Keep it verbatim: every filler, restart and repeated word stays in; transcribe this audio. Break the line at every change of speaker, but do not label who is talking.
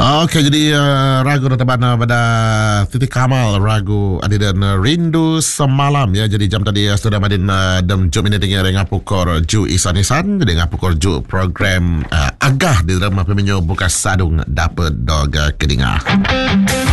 Okey, jadi uh, ragu teman uh, pada Titi Kamal, ragu Adidan uh, Rindu Semalam ya. Jadi jam tadi uh, sudah madin uh, dem jom ini dengan dengan pukul ju isan-isan dengan pukul ju program uh, agah di dalam peminyo buka sadung dapat doga kedinga.